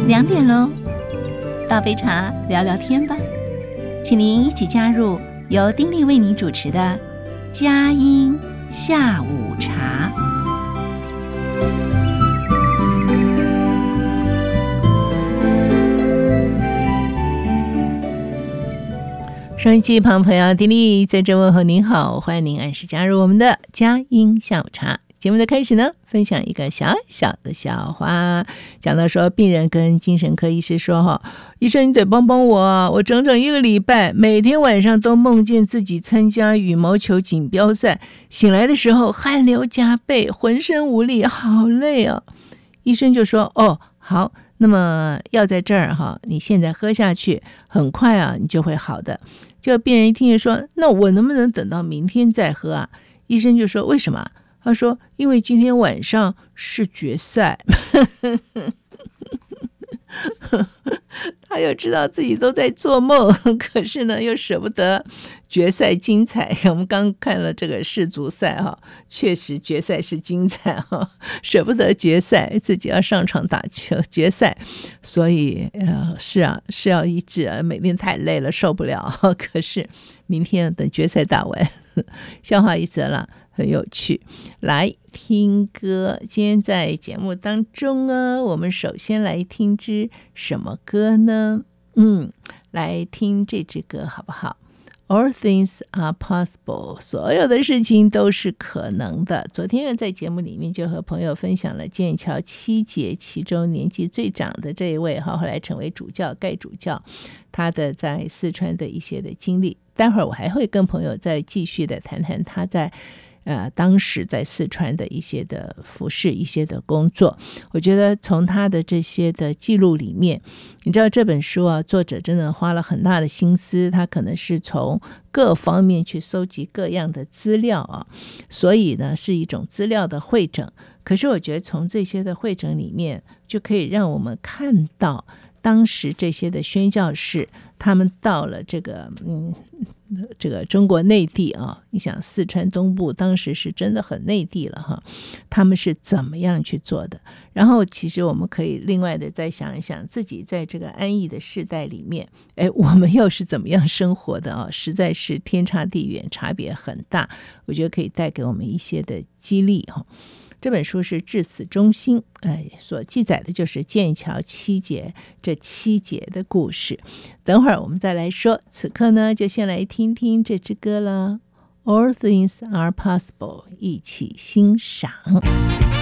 2点喽，倒杯茶聊聊天吧，请您一起加入由丁莉为您主持的佳音下午茶。收音机旁朋友，丁莉在这问候您好，欢迎您按时加入我们的佳音下午茶。节目的开始呢，分享一个小小的笑话。讲到说，病人跟精神科医师说，医生你得帮帮我啊，我整整1个礼拜每天晚上都梦见自己参加羽毛球锦标赛，醒来的时候汗流浃背，浑身无力，好累啊。医生就说，好，那么药在这儿你现在喝下去，很快啊你就会好的。结果病人一听就说，那我能不能等到明天再喝啊？医生就说，为什么？他说，因为今天晚上是决赛。他又知道自己都在做梦，可是呢又舍不得决赛精彩。我们刚看了这个世足赛确实决赛是精彩舍不得决赛，自己要上场打球决赛，所以是要医治啊，每天太累了受不了。可是明天等决赛打完，笑话一则了，很有趣。来听歌，今天在节目当中我们首先来听支什么歌呢？来听这支歌好不好？ All things are possible， 所有的事情都是可能的。昨天在节目里面就和朋友分享了剑桥7节其中年纪最长的这一位后来成为主教盖主教，他的在四川的一些的经历。待会儿我还会跟朋友再继续的谈谈他在当时在四川的一些的服事，一些的工作。我觉得从他的这些的记录里面，你知道这本书作者真的花了很大的心思，他可能是从各方面去搜集各样的资料所以呢是一种资料的汇整。可是我觉得从这些的汇整里面，就可以让我们看到当时这些的宣教士，他们到了这个中国内地你想四川东部当时是真的很内地了他们是怎么样去做的。然后其实我们可以另外的再想一想，自己在这个安逸的世代里面，我们又是怎么样生活的实在是天差地远，差别很大。我觉得可以带给我们一些的激励这本书是至死忠心所记载的就是剑桥7节这7节的故事。等会儿我们再来说，此刻呢就先来听听这支歌了， All things are possible， 一起欣赏。